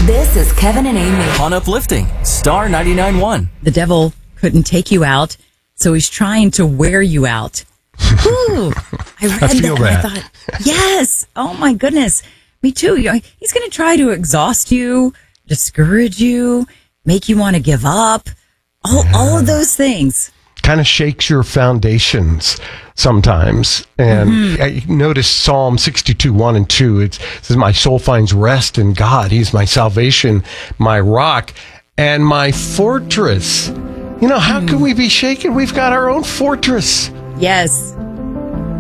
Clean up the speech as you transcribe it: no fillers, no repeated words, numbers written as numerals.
This is Kevin and Amy. On Uplifting, Star 99.1. The devil couldn't take you out, so he's trying to wear you out. Ooh, I read feel that. that. And I thought, yes. Oh my goodness. Me too. He's going to try to exhaust you, discourage you, make you want to give up. All of those things. Kind of shakes your foundations sometimes. And I noticed Psalm 62, 1 and 2. It says, my soul finds rest in God. He's my salvation, my rock, and my fortress. How can we be shaken? We've got our own fortress. Yes.